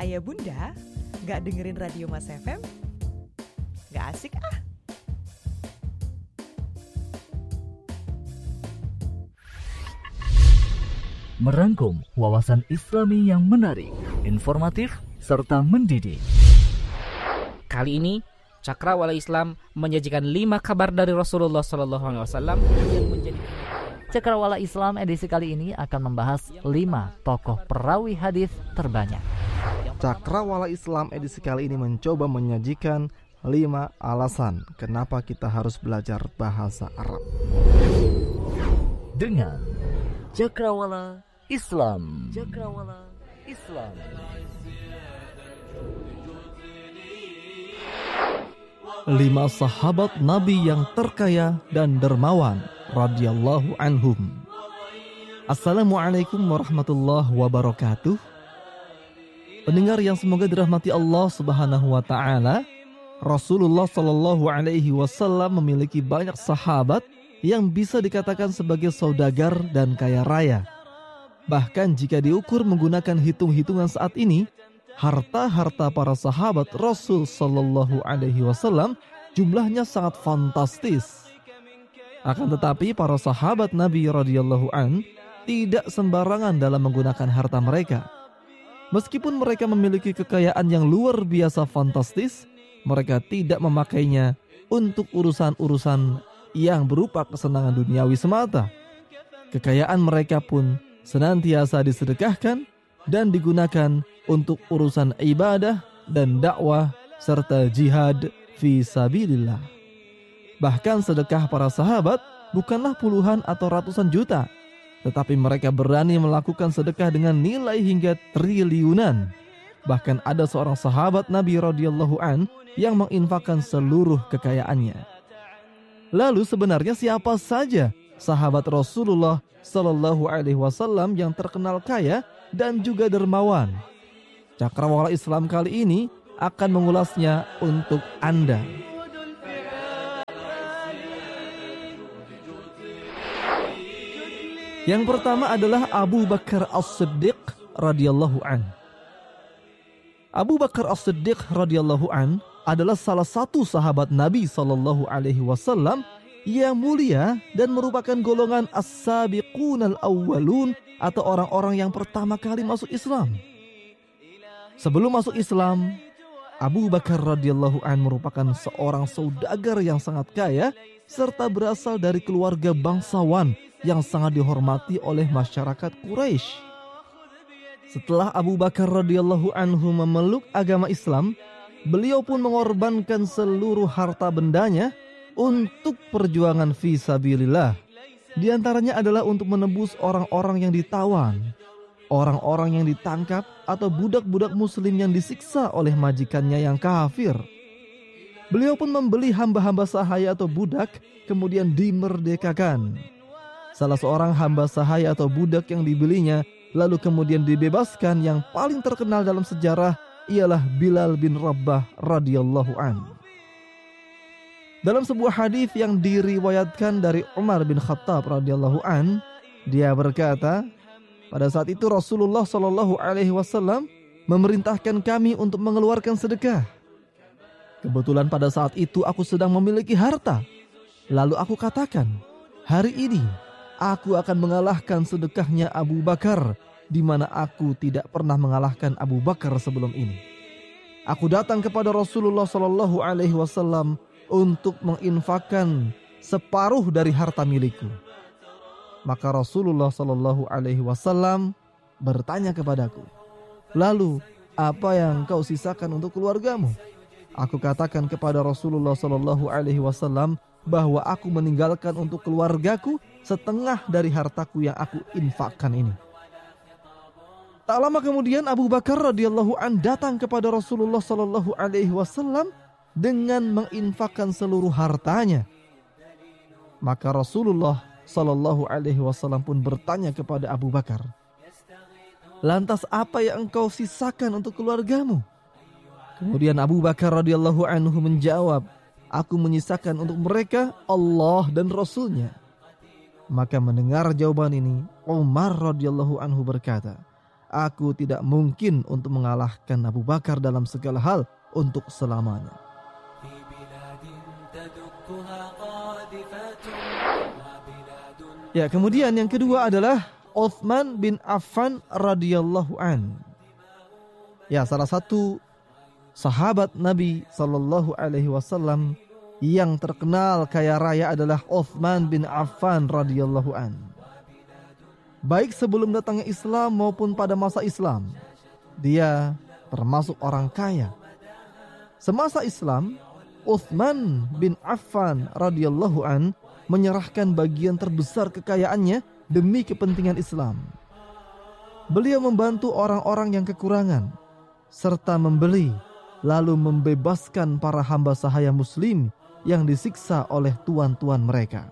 Ayah bunda, gak dengerin Radio Mas FM? Gak asik ah. Merangkum wawasan Islami yang menarik, informatif, serta mendidik. Kali ini Cakrawala Islam menyajikan 5 kabar dari Rasulullah SAW yang menjadi Cakrawala Islam edisi kali ini akan membahas 5 tokoh perawi hadis terbanyak. Cakrawala Islam edisi kali ini mencoba menyajikan 5 alasan kenapa kita harus belajar bahasa Arab. Dengan Cakrawala Islam. Cakrawala Islam. Lima sahabat Nabi yang terkaya dan dermawan radhiyallahu anhum. Assalamualaikum warahmatullahi wabarakatuh. Pendengar yang semoga dirahmati Allah Subhanahu wa taala, Rasulullah sallallahu alaihi wasallam memiliki banyak sahabat yang bisa dikatakan sebagai saudagar dan kaya raya. Bahkan jika diukur menggunakan hitung-hitungan saat ini, harta-harta para sahabat Rasul sallallahu alaihi wasallam jumlahnya sangat fantastis. Akan tetapi para sahabat Nabi radhiyallahu an tidak sembarangan dalam menggunakan harta mereka. Meskipun mereka memiliki kekayaan yang luar biasa fantastis, mereka tidak memakainya untuk urusan-urusan yang berupa kesenangan duniawi semata. Kekayaan mereka pun senantiasa disedekahkan dan digunakan untuk urusan ibadah dan dakwah serta jihad fi sabilillah. Bahkan sedekah para sahabat bukanlah puluhan atau ratusan juta, tetapi mereka berani melakukan sedekah dengan nilai hingga triliunan. Bahkan ada seorang sahabat Nabi radhiyallahu an yang menginfakkan seluruh kekayaannya. Lalu sebenarnya siapa saja sahabat Rasulullah sallallahu alaihi wasallam yang terkenal kaya dan juga dermawan? Cakrawala Islam kali ini akan mengulasnya untuk Anda. Yang pertama adalah Abu Bakar As-Siddiq radhiyallahu an. Abu Bakar As-Siddiq radhiyallahu an adalah salah satu sahabat Nabi sallallahu alaihi wasallam yang mulia dan merupakan golongan as-sabiqunal awwalun atau orang-orang yang pertama kali masuk Islam. Sebelum masuk Islam, Abu Bakar radhiyallahu an merupakan seorang saudagar yang sangat kaya serta berasal dari keluarga bangsawan yang sangat dihormati oleh masyarakat Quraisy. Setelah Abu Bakar radhiyallahu anhu memeluk agama Islam, beliau pun mengorbankan seluruh harta bendanya untuk perjuangan fi sabilillah. Di antaranya adalah untuk menebus orang-orang yang ditawan, orang-orang yang ditangkap, atau budak-budak muslim yang disiksa oleh majikannya yang kafir. Beliau pun membeli hamba-hamba sahaya atau budak, kemudian dimerdekakan. Salah seorang hamba sahaya atau budak yang dibelinya, lalu kemudian dibebaskan yang paling terkenal dalam sejarah ialah Bilal bin Rabah radhiyallahu anhu. Dalam sebuah hadis yang diriwayatkan dari Umar bin Khattab radhiyallahu an, dia berkata, pada saat itu Rasulullah sallallahu alaihi wasallam memerintahkan kami untuk mengeluarkan sedekah. Kebetulan pada saat itu aku sedang memiliki harta. Lalu aku katakan, hari ini aku akan mengalahkan sedekahnya Abu Bakar, di mana aku tidak pernah mengalahkan Abu Bakar sebelum ini. Aku datang kepada Rasulullah sallallahu alaihi wasallam untuk menginfakkan separuh dari harta milikku. Maka Rasulullah sallallahu alaihi wasallam bertanya kepadaku, lalu apa yang kau sisakan untuk keluargamu? Aku katakan kepada Rasulullah sallallahu alaihi wasallam bahwa aku meninggalkan untuk keluargaku setengah dari hartaku yang aku infakkan ini. Tak lama kemudian Abu Bakar radhiyallahu an datang kepada Rasulullah sallallahu alaihi wasallam dengan menginfakkan seluruh hartanya. Maka Rasulullah sallallahu alaihi wasallam pun bertanya kepada Abu Bakar, lantas apa yang engkau sisakan untuk keluargamu? Kemudian Abu Bakar radhiyallahu anhu menjawab, aku menyisakan untuk mereka Allah dan Rasulnya. Maka mendengar jawaban ini, Umar radhiyallahu anhu berkata, aku tidak mungkin untuk mengalahkan Abu Bakar dalam segala hal untuk selamanya. Ya, kemudian yang kedua adalah Utsman bin Affan radhiyallahu an. Ya, salah satu sahabat Nabi sallallahu alaihi wasallam yang terkenal kaya raya adalah Utsman bin Affan radhiyallahu an. Baik sebelum datangnya Islam maupun pada masa Islam, dia termasuk orang kaya. Semasa Islam, Utsman bin Affan radhiyallahu an menyerahkan bagian terbesar kekayaannya demi kepentingan Islam. Beliau membantu orang-orang yang kekurangan serta membeli lalu membebaskan para hamba sahaya muslim yang disiksa oleh tuan-tuan mereka.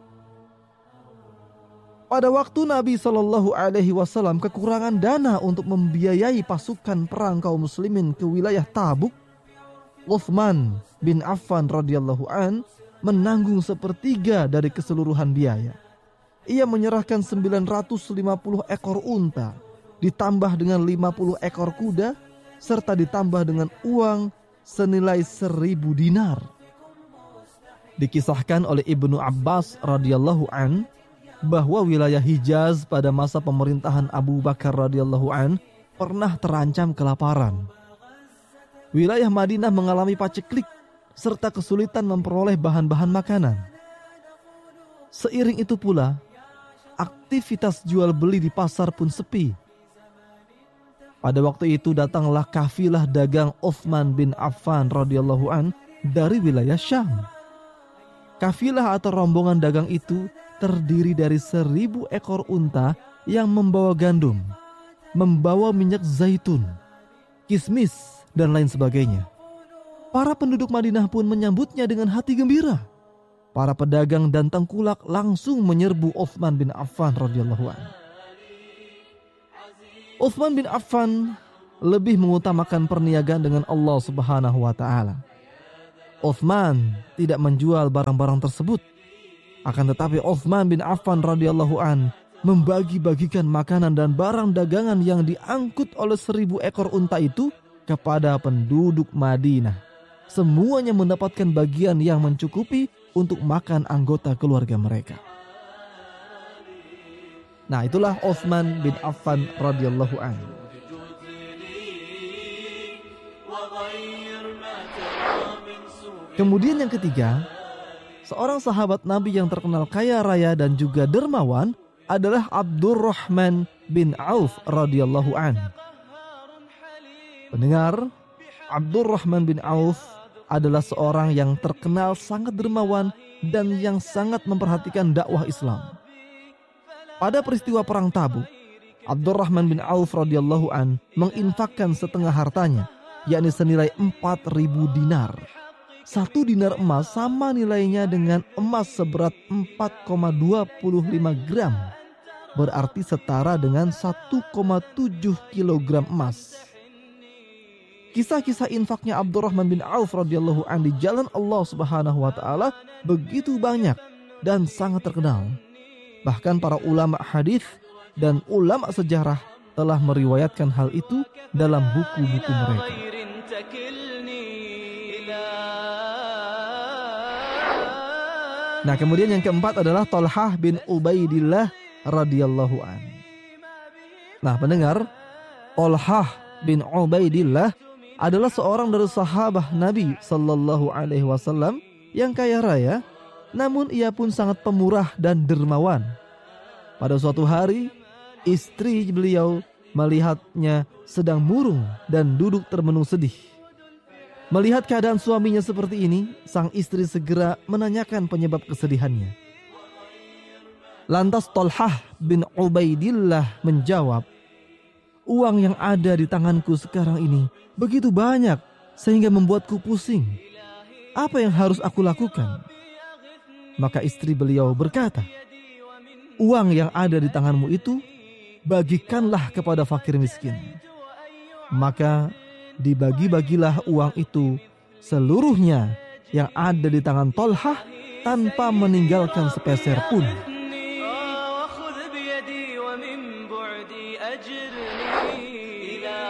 Pada waktu Nabi Shallallahu Alaihi Wasallam kekurangan dana untuk membiayai pasukan perang kaum muslimin ke wilayah Tabuk, Utsman bin Affan radhiyallahu an menanggung sepertiga dari keseluruhan biaya. Ia menyerahkan 950 ekor unta, ditambah dengan 50 ekor kuda, serta ditambah dengan uang senilai 1000 dinar. Dikisahkan oleh Ibnu Abbas radhiyallahu an bahwa wilayah Hijaz pada masa pemerintahan Abu Bakar radhiyallahu an pernah terancam kelaparan. Wilayah Madinah mengalami paceklik serta kesulitan memperoleh bahan-bahan makanan. Seiring itu pula, aktivitas jual beli di pasar pun sepi. Pada waktu itu datanglah kafilah dagang Utsman bin Affan radhiyallahu an dari wilayah Syam. Kafilah atau rombongan dagang itu terdiri dari 1000 ekor unta yang membawa gandum, membawa minyak zaitun, kismis, dan lain sebagainya. Para penduduk Madinah pun menyambutnya dengan hati gembira. Para pedagang dan tengkulak langsung menyerbu Utsman bin Affan radhiyallahu an. Utsman bin Affan lebih mengutamakan perniagaan dengan Allah Subhanahu wa taala. Utsman tidak menjual barang-barang tersebut. Akan tetapi Utsman bin Affan radhiyallahu an membagi-bagikan makanan dan barang dagangan yang diangkut oleh 1000 ekor unta itu kepada penduduk Madinah. Semuanya mendapatkan bagian yang mencukupi untuk makan anggota keluarga mereka. Nah, itulah Utsman bin Affan radhiyallahu anhu. Kemudian yang ketiga, seorang sahabat Nabi yang terkenal kaya raya dan juga dermawan adalah Abdurrahman bin Auf radhiyallahu anhu. Pendengar, Abdurrahman bin Auf adalah seorang yang terkenal sangat dermawan dan yang sangat memperhatikan dakwah Islam. Pada peristiwa perang Tabuk, Abdurrahman bin Auf radhiyallahu an menginfakkan setengah hartanya, yakni senilai 4.000 dinar. 1 dinar emas sama nilainya dengan emas seberat 4,25 gram, berarti setara dengan 1,7 kilogram emas. Kisah-kisah infaknya Abdurrahman bin Auf radhiyallahu an di jalan Allah Subhanahu wa taala begitu banyak dan sangat terkenal. Bahkan para ulama hadis dan ulama sejarah telah meriwayatkan hal itu dalam buku-buku mereka. Nah, kemudian yang keempat adalah Thalhah bin Ubaidillah radhiyallahu an. Nah, pendengar, Thalhah bin Ubaidillah adalah seorang dari sahabat Nabi Sallallahu Alaihi Wasallam yang kaya raya, namun ia pun sangat pemurah dan dermawan. Pada suatu hari, istri beliau melihatnya sedang murung dan duduk termenung sedih. Melihat keadaan suaminya seperti ini, sang istri segera menanyakan penyebab kesedihannya. Lantas Thalhah bin Ubaidillah menjawab, "Uang yang ada di tanganku sekarang ini begitu banyak sehingga membuatku pusing. Apa yang harus aku lakukan?" Maka istri beliau berkata, "Uang yang ada di tanganmu itu bagikanlah kepada fakir miskin." Maka dibagi-bagilah uang itu seluruhnya yang ada di tangan Thalhah tanpa meninggalkan sepeser pun.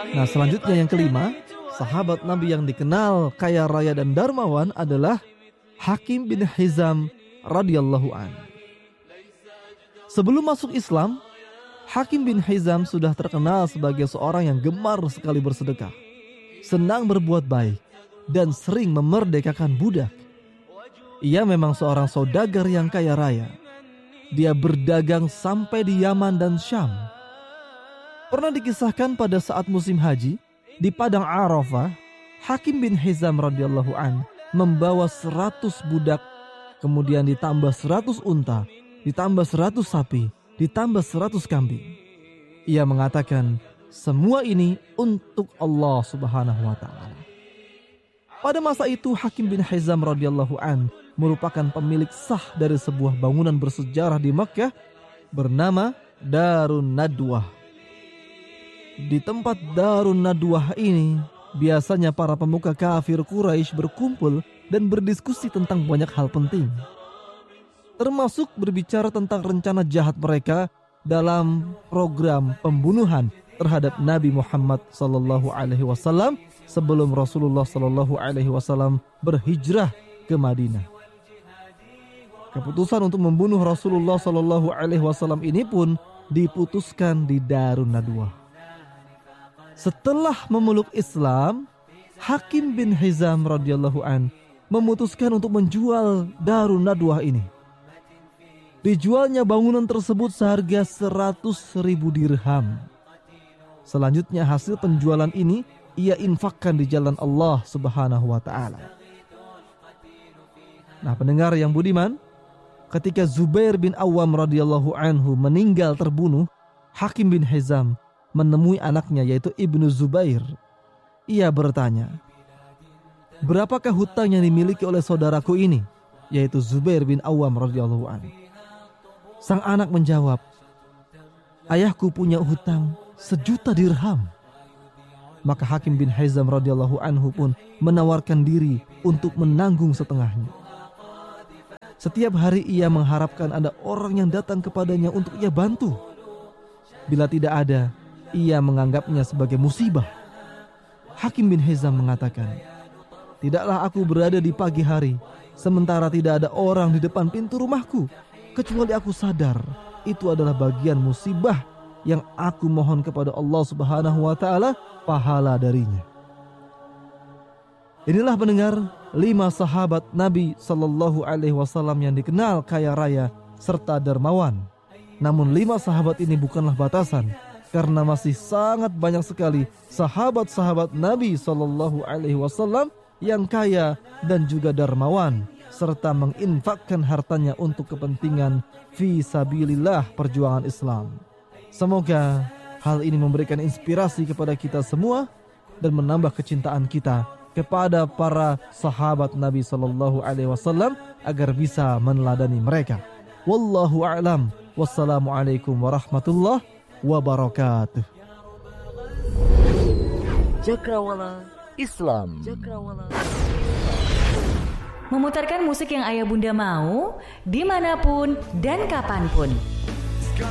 Nah, selanjutnya yang kelima, sahabat Nabi yang dikenal kaya raya dan dermawan adalah Hakim bin Hizam radhiyallahu an. Sebelum masuk Islam, Hakim bin Hizam sudah terkenal sebagai seorang yang gemar sekali bersedekah, senang berbuat baik, dan sering memerdekakan budak. Ia memang seorang saudagar yang kaya raya. Dia berdagang sampai di Yaman dan Syam. Pernah dikisahkan pada saat musim haji, di Padang Arafah, Hakim bin Hizam radhiyallahu an membawa 100 budak, kemudian ditambah 100 unta, ditambah 100 sapi, ditambah 100 kambing. Ia mengatakan, semua ini untuk Allah Subhanahu wa ta'ala. Pada masa itu Hakim bin Hizam radhiyallahu an merupakan pemilik sah dari sebuah bangunan bersejarah di Makkah bernama Darun Nadwah. Di tempat Darun Nadwah ini, biasanya para pemuka kafir Quraisy berkumpul dan berdiskusi tentang banyak hal penting, termasuk berbicara tentang rencana jahat mereka dalam program pembunuhan terhadap Nabi Muhammad SAW sebelum Rasulullah SAW berhijrah ke Madinah. Keputusan untuk membunuh Rasulullah SAW ini pun diputuskan di Darun Nadwah. Setelah memeluk Islam, Hakim bin Hizam radhiyallahu an memutuskan untuk menjual Darun Nadwah ini. Dijualnya bangunan tersebut seharga 100.000 dirham. Selanjutnya hasil penjualan ini ia infakkan di jalan Allah Subhanahu wa ta'ala. Nah, pendengar yang budiman, ketika Zubair bin Awam radhiyallahu anhu meninggal terbunuh, Hakim bin Hizam menemui anaknya yaitu Ibnu Zubair. Ia bertanya, berapakah hutang yang dimiliki oleh saudaraku ini, yaitu Zubair bin Awam radhiyallahu anhu? Sang anak menjawab, ayahku punya hutang 1.000.000 dirham. Maka Hakim bin Hizam radhiyallahu anhu pun menawarkan diri untuk menanggung setengahnya. Setiap hari ia mengharapkan ada orang yang datang kepadanya untuk ia bantu. Bila tidak ada, ia menganggapnya sebagai musibah. Hakim bin Hizam mengatakan, tidaklah aku berada di pagi hari sementara tidak ada orang di depan pintu rumahku, kecuali aku sadar itu adalah bagian musibah yang aku mohon kepada Allah Subhanahu wa ta'ala pahala darinya. Inilah pendengar 5 sahabat Nabi Sallallahu Alaihi Wasallam yang dikenal kaya raya serta dermawan. Namun 5 sahabat ini bukanlah batasan, karena masih sangat banyak sekali sahabat-sahabat Nabi Sallallahu Alaihi Wasallam yang kaya dan juga dermawan, serta menginfakkan hartanya untuk kepentingan fi sabilillah perjuangan Islam. Semoga hal ini memberikan inspirasi kepada kita semua dan menambah kecintaan kita kepada para sahabat Nabi Sallallahu Alaihi Wasallam agar bisa meneladani mereka. Wallahu a'lam. Wassalamualaikum warahmatullahi wabarakatuh. Cakrawala Islam. Memutarkan musik yang ayah bunda mau, dimanapun dan kapanpun.